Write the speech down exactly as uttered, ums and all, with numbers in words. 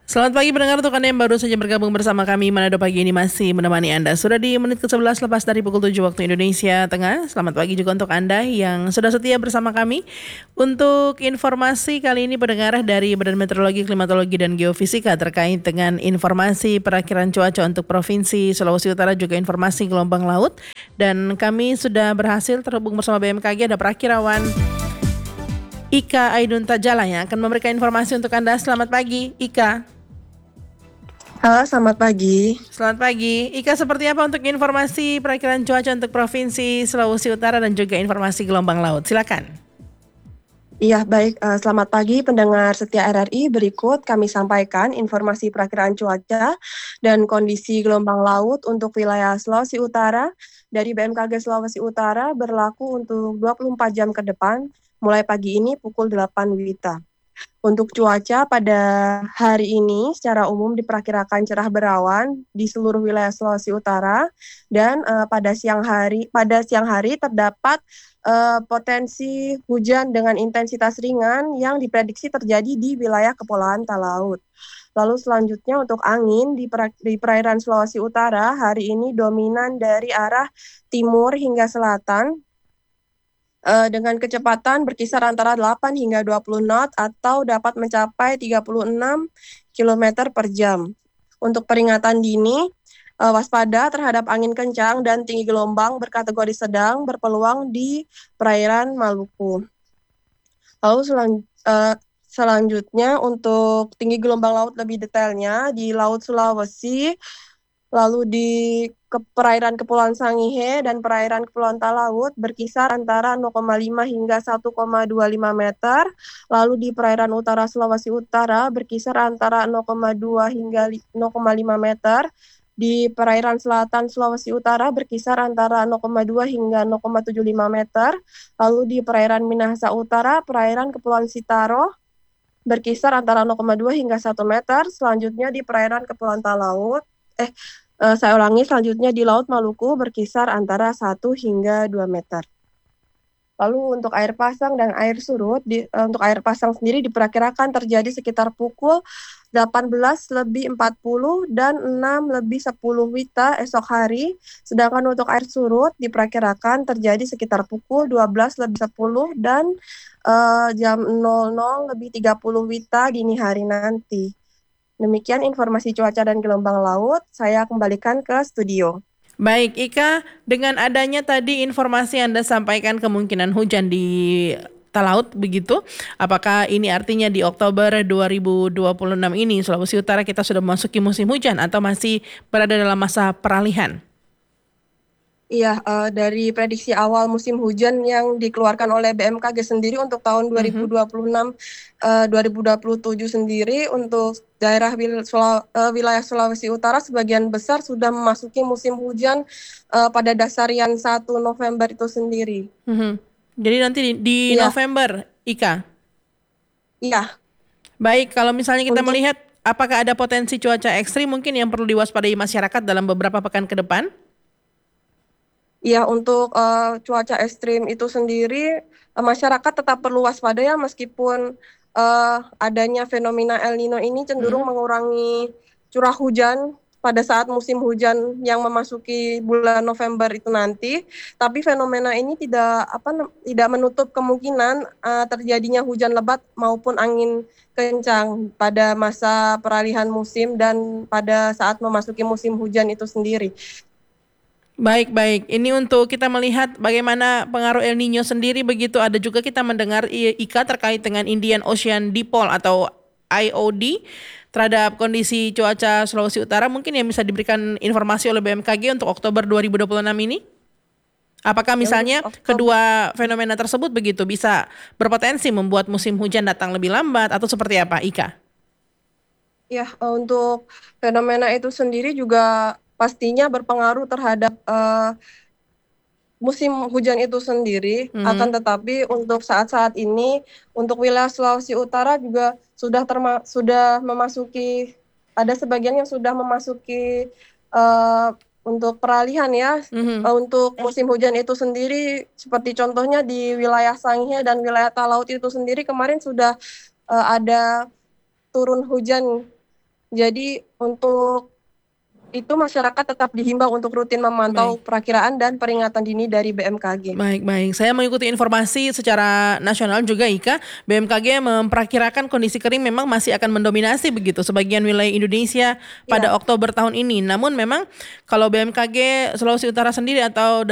Selamat pagi pendengar, untuk Anda yang baru saja bergabung bersama kami, Manado Pagi ini masih menemani Anda. Sudah di menit ke sebelas lepas dari pukul tujuh waktu Indonesia Tengah. Selamat pagi juga untuk Anda yang sudah setia bersama kami. Untuk informasi kali ini pendengar dari Badan Meteorologi, Klimatologi, dan Geofisika terkait dengan informasi perakiraan cuaca untuk Provinsi Sulawesi Utara, juga informasi gelombang laut. Dan kami sudah berhasil terhubung bersama B M K G, ada perakirawan Ika Aidun Tajala yang akan memberikan informasi untuk Anda. Selamat pagi, Ika. Halo, selamat pagi. Selamat pagi. Ika, seperti apa untuk informasi perakiraan cuaca untuk Provinsi Sulawesi Utara dan juga informasi gelombang laut? Silakan. Iya, baik. Uh, selamat pagi pendengar setia R R I. Berikut kami sampaikan informasi perakiraan cuaca dan kondisi gelombang laut untuk wilayah Sulawesi Utara dari B M K G Sulawesi Utara berlaku untuk dua puluh empat jam ke depan, mulai pagi ini pukul delapan WITA. Untuk cuaca pada hari ini secara umum diperkirakan cerah berawan di seluruh wilayah Sulawesi Utara, dan uh, pada siang hari pada siang hari terdapat uh, potensi hujan dengan intensitas ringan yang diprediksi terjadi di wilayah Kepulauan Talaut. Lalu selanjutnya untuk angin di, per, di perairan Sulawesi Utara hari ini dominan dari arah timur hingga selatan, uh, dengan kecepatan berkisar antara delapan hingga dua puluh knot atau dapat mencapai tiga puluh enam kilometer per jam. Untuk peringatan dini, uh, waspada terhadap angin kencang dan tinggi gelombang berkategori sedang berpeluang di perairan Maluku. Lalu selan, uh, selanjutnya untuk tinggi gelombang laut lebih detailnya di Laut Sulawesi, lalu di ke perairan Kepulauan Sangihe dan perairan Kepulauan Talaut berkisar antara nol koma lima hingga satu koma dua lima meter. Lalu di perairan utara Sulawesi Utara berkisar antara nol koma dua hingga nol koma lima meter. Di perairan selatan Sulawesi Utara berkisar antara nol koma dua hingga nol koma tujuh lima meter. Lalu di perairan Minahasa Utara, perairan Kepulauan Sitaro berkisar antara nol koma dua hingga satu meter. Selanjutnya di perairan Kepulauan Talaut, eh Uh, saya ulangi, selanjutnya di Laut Maluku berkisar antara satu hingga dua meter. Lalu untuk air pasang dan air surut, di, uh, untuk air pasang sendiri diperkirakan terjadi sekitar pukul delapan belas lebih empat puluh dan enam lebih sepuluh WITA esok hari. Sedangkan untuk air surut diperkirakan terjadi sekitar pukul dua belas lebih sepuluh dan uh, jam nol nol lebih tiga puluh WITA dini hari nanti. Demikian informasi cuaca dan gelombang laut, saya kembalikan ke studio. Baik, Ika, dengan adanya tadi informasi Anda sampaikan kemungkinan hujan di Talaut begitu, apakah ini artinya di Oktober dua ribu dua puluh enam ini Sulawesi Utara kita sudah memasuki musim hujan atau masih berada dalam masa peralihan? Iya, uh, dari prediksi awal musim hujan yang dikeluarkan oleh B M K G sendiri untuk tahun dua ribu dua puluh enam, uh, dua ribu dua puluh tujuh sendiri untuk daerah wil- Sula- uh, wilayah Sulawesi Utara sebagian besar sudah memasuki musim hujan uh, pada dasarian satu November itu sendiri. Mm-hmm. Jadi nanti di, di Iya, November, Ika. iya. Baik, kalau misalnya kita Untuk melihat apakah ada potensi cuaca ekstrim mungkin yang perlu diwaspadai masyarakat dalam beberapa pekan ke depan? Ya, untuk uh, cuaca ekstrim itu sendiri, uh, masyarakat tetap perlu waspada ya, meskipun uh, adanya fenomena El Nino ini cenderung Mm-mm. mengurangi curah hujan pada saat musim hujan yang memasuki bulan November itu nanti. Tapi fenomena ini tidak apa tidak menutup kemungkinan uh, terjadinya hujan lebat maupun angin kencang pada masa peralihan musim dan pada saat memasuki musim hujan itu sendiri. Baik, baik. Ini untuk kita melihat bagaimana pengaruh El Nino sendiri begitu. Ada juga kita mendengar I- Ika terkait dengan Indian Ocean Dipole atau I O D terhadap kondisi cuaca Sulawesi Utara. Mungkin yang bisa diberikan informasi oleh B M K G untuk Oktober dua ribu dua puluh enam ini? Apakah Ya, untuk misalnya Oktober. kedua fenomena tersebut begitu bisa berpotensi membuat musim hujan datang lebih lambat atau seperti apa, Ika? Ya, eh, untuk fenomena itu sendiri juga pastinya berpengaruh terhadap uh, musim hujan itu sendiri. Akan Mhm. tetapi untuk saat-saat ini, untuk wilayah Sulawesi Utara juga sudah terma sudah memasuki, ada sebagian yang sudah memasuki uh, untuk peralihan ya. Mhm. Uh, untuk musim hujan itu sendiri, seperti contohnya di wilayah Sangihe dan wilayah Talaut itu sendiri kemarin sudah uh, ada turun hujan Jadi untuk itu masyarakat tetap dihimbau untuk rutin memantau Baik. perakiraan dan peringatan dini dari B M K G. Baik, baik. Saya mengikuti informasi secara nasional juga Ika, B M K G memperkirakan kondisi kering memang masih akan mendominasi begitu sebagian wilayah Indonesia pada Iya. Oktober tahun ini. Namun memang kalau B M K G Sulawesi Utara sendiri atau